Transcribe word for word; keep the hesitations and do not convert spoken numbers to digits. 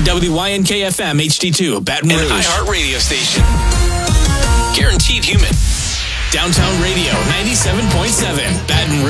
W Y N K F M H D two, Baton Rouge. An iHeart radio station. Guaranteed human. Downtown Radio, ninety-seven point seven, Baton Rouge.